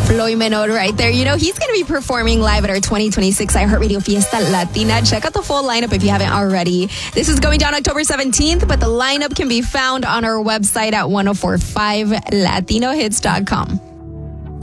Floyd Menor right there. You know, he's going to be performing live at our 2026 iHeartRadio Fiesta Latina. Check out the full lineup if you haven't already. This is going down October 17th, but the lineup can be found on our website at 1045latinohits.com.